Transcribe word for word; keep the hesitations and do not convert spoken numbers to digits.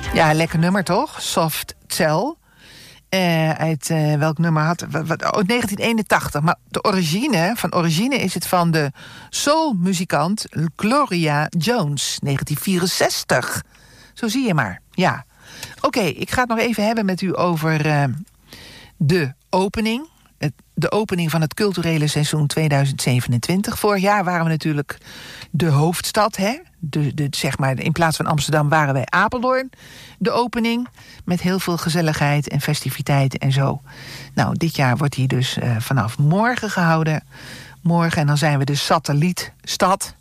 Ja, lekker nummer toch? Soft Cell. Uh, uit uh, welk nummer had... Wat, wat, oh, negentien eenentachtig. Maar de origine, van origine is het van de soulmuzikant Gloria Jones. negentien vierenzestig. Zo zie je maar, ja. Oké, okay, ik ga het nog even hebben met u over uh, de opening. Het, de opening van het culturele seizoen tweeduizend zevenentwintig. Vorig jaar waren we natuurlijk de hoofdstad, hè? De, de, zeg maar, in plaats van Amsterdam waren wij Apeldoorn. De opening met heel veel gezelligheid en festiviteiten en zo. Nou, dit jaar wordt die dus uh, vanaf morgen gehouden. Morgen, en dan zijn we de satellietstad.